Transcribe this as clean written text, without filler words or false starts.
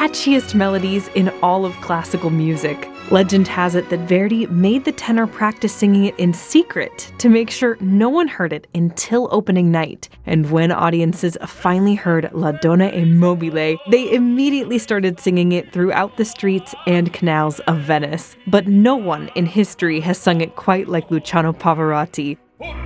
catchiest melodies in all of classical music. Legend has it that Verdi made the tenor practice singing it in secret to make sure no one heard it until opening night. And when audiences finally heard La Donna e Mobile, they immediately started singing it throughout the streets and canals of Venice. But no one in history has sung it quite like Luciano Pavarotti.